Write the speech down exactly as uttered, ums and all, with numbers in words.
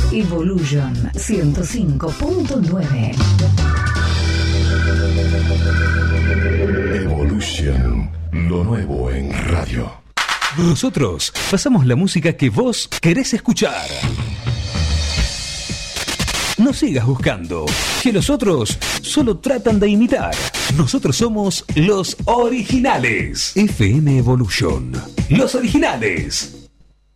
Evolution ciento cinco punto nueve. Evolution, lo nuevo en radio. Nosotros pasamos la música que vos querés escuchar. No sigas buscando, que los otros solo tratan de imitar. Nosotros somos los originales. F M Evolution. Los originales.